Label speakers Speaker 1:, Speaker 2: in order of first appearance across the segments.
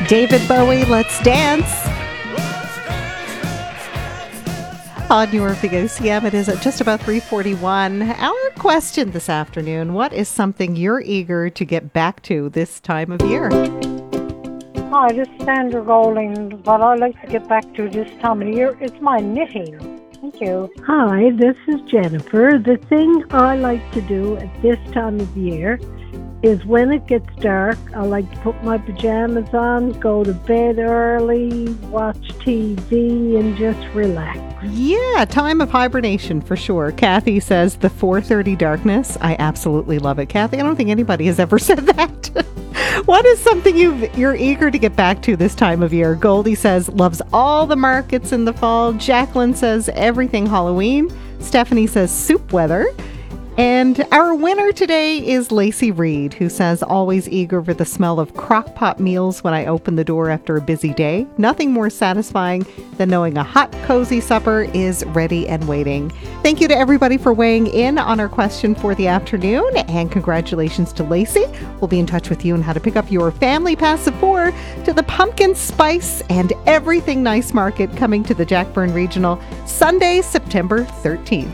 Speaker 1: David Bowie, Let's Dance. On your VOCM, it is at just about 3:41. Our question this afternoon, what is something you're eager to get back to this time of year?
Speaker 2: Hi, this is Sandra Golding. What I like to get back to this time of year is my knitting. Thank you.
Speaker 3: Hi, this is Jennifer. The thing I like to do at this time of year is when it gets dark, I like to put my pajamas on, go to bed early, watch TV, and just relax.
Speaker 1: Yeah, time of hibernation for sure. Kathy says the 4:30 darkness. I absolutely love it. Kathy, I don't think anybody has ever said that. What is something you're eager to get back to this time of year? Goldie says loves all the markets in the fall. Jacqueline says everything Halloween. Stephanie says soup weather. And our winner today is Lacey Reed, who says, always eager for the smell of crock-pot meals when I open the door after a busy day. Nothing more satisfying than knowing a hot, cozy supper is ready and waiting. Thank you to everybody for weighing in on our question for the afternoon, and congratulations to Lacey. We'll be in touch with you on how to pick up your family pass of 4 to the Pumpkin Spice and Everything Nice Market coming to the Jack Byrne Regional Sunday, September 13th.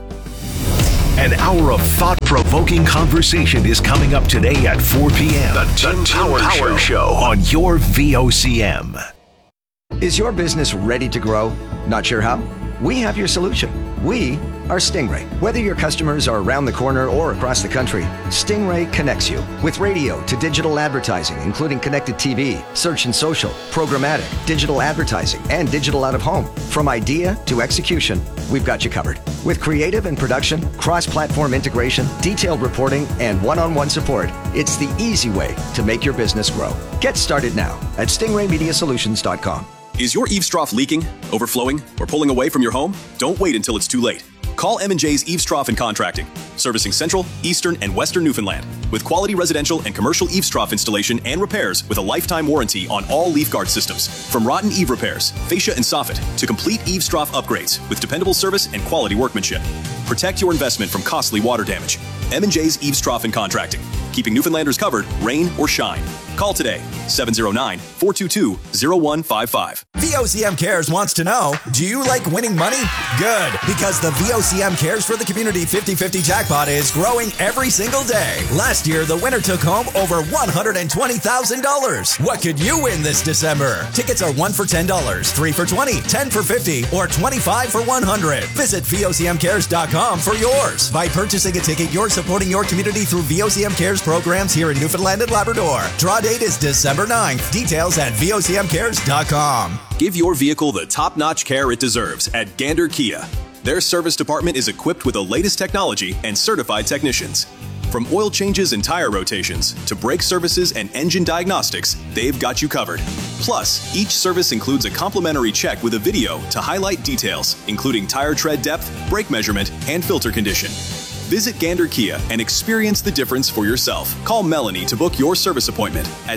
Speaker 4: An hour of thought-provoking conversation is coming up today at 4 p.m. The Tim Power Show on your VOCM.
Speaker 5: Is your business ready to grow? Not sure how? We have your solution. We are Stingray. Whether your customers are around the corner or across the country, Stingray connects you with radio to digital advertising, including connected TV, search and social, programmatic, digital advertising, and digital out-of-home. From idea to execution, we've got you covered. With creative and production, cross-platform integration, detailed reporting, and one-on-one support, it's the easy way to make your business grow. Get started now at stingraymediasolutions.com.
Speaker 6: Is your eaves trough leaking, overflowing, or pulling away from your home? Don't wait until it's too late. Call M&J's Eaves Trough and Contracting, servicing Central, Eastern, and Western Newfoundland, with quality residential and commercial eaves trough installation and repairs with a lifetime warranty on all leaf guard systems. From rotten eave repairs, fascia and soffit, to complete eaves trough upgrades with dependable service and quality workmanship. Protect your investment from costly water damage. M&J's Eaves Trough and Contracting, keeping Newfoundlanders covered, rain or shine. Call today, 709-422-0155.
Speaker 7: VOCM Cares wants to know, do you like winning money? Good, because the VOCM Cares for the Community 50/50 jackpot is growing every single day. Last year, the winner took home over $120,000. What could you win this December? Tickets are 1 for $10, 3 for $20, 10 for $50, or 25 for $100. Visit VOCMCares.com for yours. By purchasing a ticket, you're supporting your community through VOCM Cares programs here in Newfoundland and Labrador. Draw date is December 9th. Details at VOCMCares.com.
Speaker 6: Give your vehicle the top-notch care it deserves at Gander Kia. Their service department is equipped with the latest technology and certified technicians. From oil changes and tire rotations to brake services and engine diagnostics, they've got you covered. Plus, each service includes a complimentary check with a video to highlight details, including tire tread depth, brake measurement, and filter condition. Visit Gander Kia and experience the difference for yourself. Call Melanie to book your service appointment at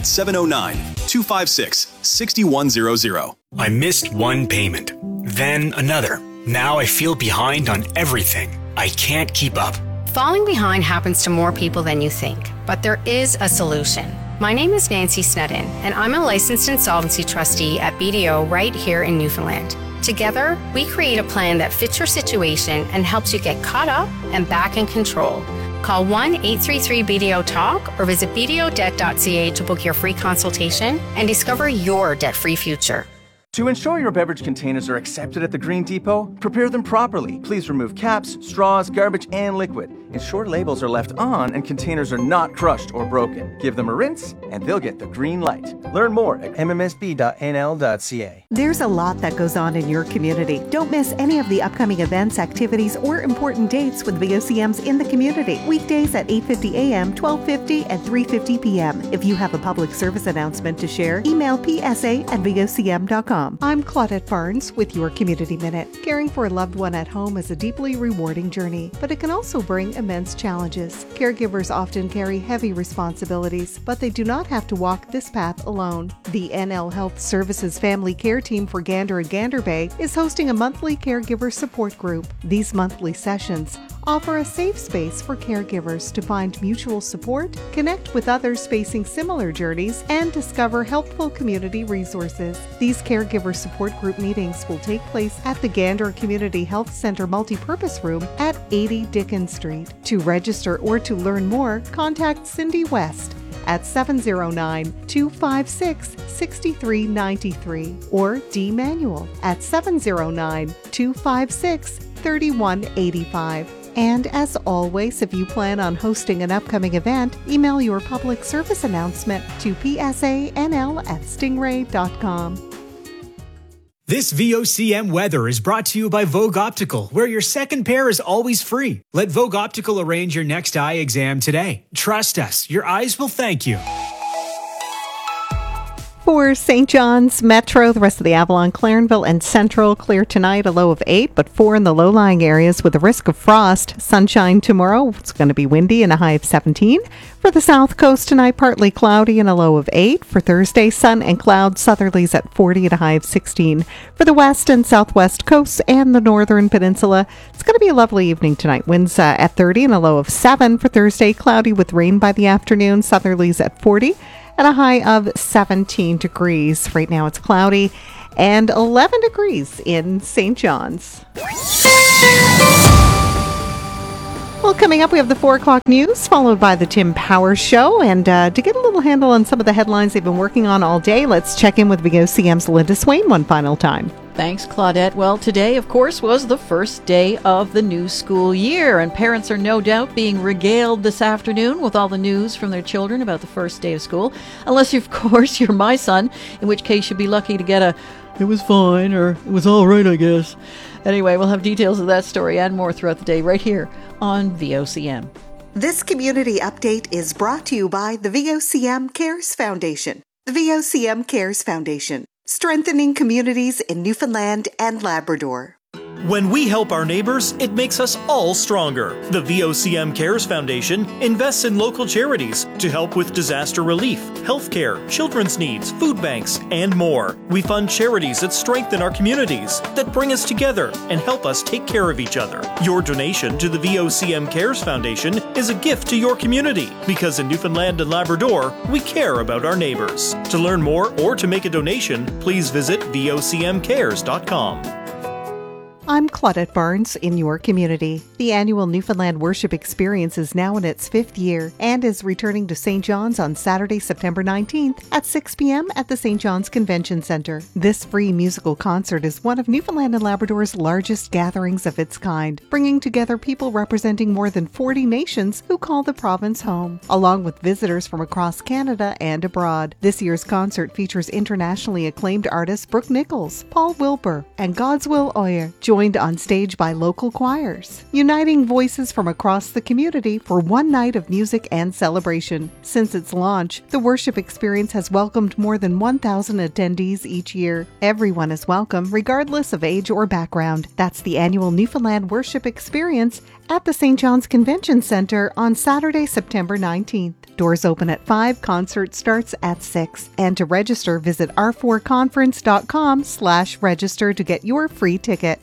Speaker 6: 709-256-6100.
Speaker 8: I missed one payment, then another. Now I feel behind on everything. I can't keep up.
Speaker 9: Falling behind happens to more people than you think, but there is a solution. My name is Nancy Snedden, and I'm a licensed insolvency trustee at BDO right here in Newfoundland. Together, we create a plan that fits your situation and helps you get caught up and back in control. Call 1-833-BDO-TALK or visit bdodebt.ca to book your free consultation and discover your debt-free future.
Speaker 10: To ensure your beverage containers are accepted at the Green Depot, prepare them properly. Please remove caps, straws, garbage, and liquid. Ensure labels are left on and containers are not crushed or broken. Give them a rinse and they'll get the green light. Learn more at mmsb.nl.ca.
Speaker 1: There's a lot that goes on in your community. Don't miss any of the upcoming events, activities, or important dates with VOCM's In the Community. Weekdays at 8:50 a.m., 12:50, and 3:50 p.m. If you have a public service announcement to share, email psa@vocm.com. I'm Claudette Barnes with your Community Minute. Caring for a loved one at home is a deeply rewarding journey, but it can also bring immense challenges. Caregivers often carry heavy responsibilities, but they do not have to walk this path alone. The NL Health Services Family Care Team for Gander and Gander Bay is hosting a monthly caregiver support group. These monthly sessions offer a safe space for caregivers to find mutual support, connect with others facing similar journeys, and discover helpful community resources. These caregiver support group meetings will take place at the Gander Community Health Center Multipurpose Room at 80 Dickens Street. To register or to learn more, contact Cindy West at 709-256-6393 or D. Manuel at 709-256-3185. And as always, if you plan on hosting an upcoming event, email your public service announcement to psanl@stingray.com.
Speaker 8: This VOCM weather is brought to you by Vogue Optical, where your second pair is always free. Let Vogue Optical arrange your next eye exam today. Trust us, your eyes will thank you.
Speaker 1: For St. John's Metro, the rest of the Avalon, Clarenville, and Central, clear tonight, a low of 8, but 4 in the low-lying areas with a risk of frost. Sunshine tomorrow, it's going to be windy and a high of 17. For the South Coast tonight, partly cloudy and a low of 8. For Thursday, sun and clouds, southerlies at 40 and a high of 16. For the West and Southwest coasts and the Northern Peninsula, it's going to be a lovely evening tonight. Winds at 30 and a low of 7. For Thursday, cloudy with rain by the afternoon, southerlies at 40. And a high of 17 degrees. Right now it's cloudy and 11 degrees in St. John's. Well, coming up, we have the 4 o'clock news, followed by the Tim Powers Show. And to get a little handle on some of the headlines they've been working on all day, let's check in with VOCM's Linda Swain one final time.
Speaker 11: Thanks, Claudette. Well, today, of course, was the first day of the new school year, and parents are no doubt being regaled this afternoon with all the news from their children about the first day of school. Unless, of course, you're my son, in which case you'd be lucky to get a, "it was fine," or "it was all right, I guess." Anyway, we'll have details of that story and more throughout the day right here on VOCM.
Speaker 1: This community update is brought to you by the VOCM Cares Foundation. The VOCM Cares Foundation, strengthening communities in Newfoundland and Labrador.
Speaker 12: When we help our neighbors, it makes us all stronger. The VOCM Cares Foundation invests in local charities to help with disaster relief, healthcare, children's needs, food banks, and more. We fund charities that strengthen our communities, that bring us together and help us take care of each other. Your donation to the VOCM Cares Foundation is a gift to your community, because in Newfoundland and Labrador, we care about our neighbors. To learn more or to make a donation, please visit vocmcares.com.
Speaker 1: I'm Claudette Barnes in your community. The annual Newfoundland Worship Experience is now in its 5th year and is returning to St. John's on Saturday, September 19th at 6 p.m. at the St. John's Convention Center. This free musical concert is one of Newfoundland and Labrador's largest gatherings of its kind, bringing together people representing more than 40 nations who call the province home, along with visitors from across Canada and abroad. This year's concert features internationally acclaimed artists Brooke Nichols, Paul Wilbur, and Godswill Oyer, joined on stage by local choirs, uniting voices from across the community for one night of music and celebration. Since its launch, the worship experience has welcomed more than 1,000 attendees each year. Everyone is welcome, regardless of age or background. That's the annual Newfoundland Worship Experience at the St. John's Convention Center on Saturday, September 19th. Doors open at 5, concert starts at 6. And to register, visit r4conference.com/register to get your free ticket.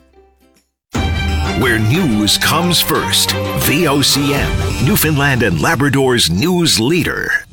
Speaker 4: Where news comes first. VOCM, Newfoundland and Labrador's news leader.